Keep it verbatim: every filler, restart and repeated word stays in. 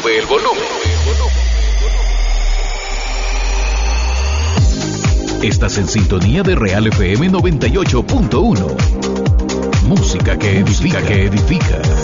Sube el volumen. Estás en sintonía de Real F M noventa y ocho punto uno. Música que edifica, que edifica.